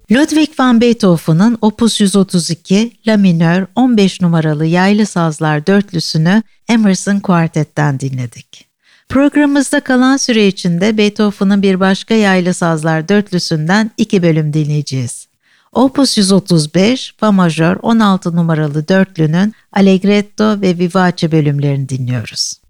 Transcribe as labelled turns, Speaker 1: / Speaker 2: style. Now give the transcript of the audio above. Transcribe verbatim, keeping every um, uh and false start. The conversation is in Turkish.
Speaker 1: Ludwig van Beethoven'ın Opus yüz otuz iki, La minör, on beş numaralı yaylı sazlar dörtlüsünü Emerson Quartet'ten dinledik. Programımızda kalan süre içinde Beethoven'ın bir başka yaylı sazlar dörtlüsünden iki bölüm dinleyeceğiz. Opus yüz otuz beş, Fa majör on altı numaralı dörtlünün Allegretto ve Vivace bölümlerini dinliyoruz.